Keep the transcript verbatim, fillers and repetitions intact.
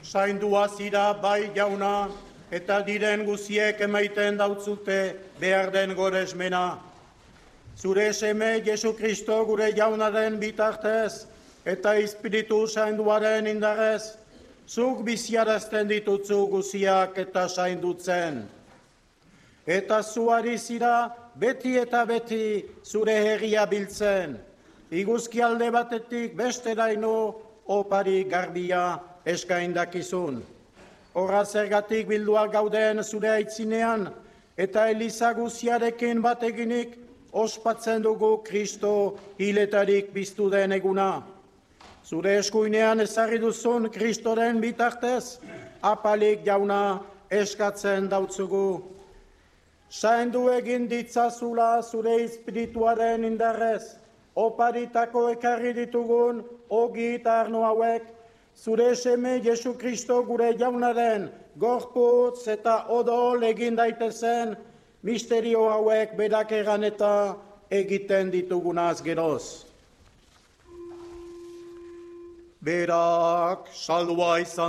Zaindua zira bai jauna, eta diren guziek emaiten dautzute behar den goresmena. Zure seme Jesu Kristo gure jaunaren bitartez, eta Espiritu zainduaren indarrez, zuk biziarazten ditutzu guziak eta zaindutzen. Eta zuari zira beti eta beti zure herria biltzen, iguzki alde batetik besteraino opari garbia eskaindakizun. Horra zergatik bilduak gauden zure aitzinean, eta Eliza guziarekin bateginik ospatzen dugu Kristo hiletarik biztu den eguna. Zure eskuinean ezarri duzun Kristoren bitartez, apalik jauna eskatzen dautzugu. Zaindu egin ditzazula zure espirituaren indarrez, oparitako ekarri ditugun ogi eta arno hauek, zure seme Jesu Kristo gure jaunaren gorputz eta odol egin daitezen, misterio hauek berak egan eta egiten ditugunaz geroz. Berak saldua izan